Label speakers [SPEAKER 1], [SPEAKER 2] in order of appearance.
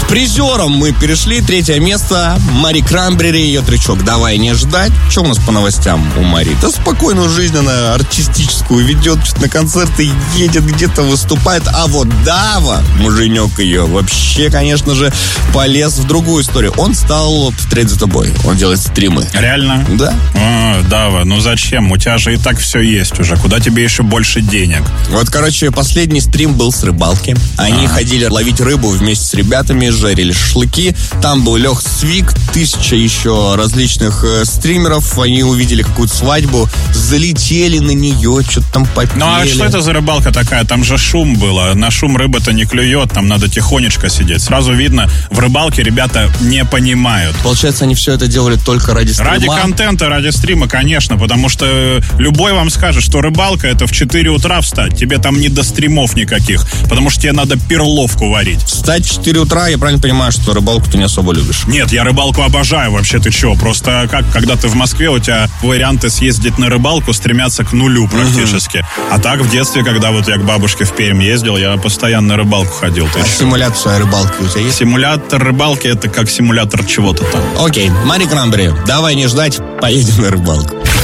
[SPEAKER 1] призерам мы перешли. 3 место. Мари Кранбери, ее тречок «Давай не ждать». Что у нас по новостям у Мари? Да спокойную жизнь она артистическую ведет, что-то на концерты едет, где-то выступает. А вот Дава, муженек ее, вообще, конечно же, полез в другую историю. Он стал в Trade the Boy. Он делает стримы.
[SPEAKER 2] Реально?
[SPEAKER 1] Да.
[SPEAKER 2] Дава, ну зачем? У тебя же и так все есть уже. Куда тебе еще больше денег?
[SPEAKER 1] Вот, короче, последний стрим был с рыбалки. Они ходили ловить рыбу вместе с ребятами, жарили шашлыки. Там был Лех Свик, 1000 еще различных стримеров. Они увидели какую-то свадьбу, залетели на нее, что-то там попели.
[SPEAKER 2] Ну а что это за рыбалка такая? Там же шум было. На шум рыба-то не клюет, там надо тихонечко сидеть. Сразу видно, в рыбалке ребята не понимают.
[SPEAKER 1] Получается, они все это делали только ради стрима?
[SPEAKER 2] Ради контента, ради стрима, конечно. Потому что любой вам скажет, что рыбалка — это в 4 утра встать. Тебе там не до стримов никаких. Потому что тебе надо перловку варить.
[SPEAKER 1] Встать в 4 утра, я правильно понимаю, что рыбалку ты не особо любишь?
[SPEAKER 2] Нет, я рыбалку обожаю, вообще, ты чё? Просто когда ты в Москве, у тебя варианты съездить на рыбалку стремятся к нулю практически. А так в детстве, когда вот я к бабушке в Пермь ездил, я постоянно на рыбалку ходил.
[SPEAKER 1] Симулятор своей рыбалки у тебя есть?
[SPEAKER 2] Симулятор рыбалки — это как симулятор чего-то там.
[SPEAKER 1] Окей, Мари Кранбери, давай не ждать, поедем на рыбалку.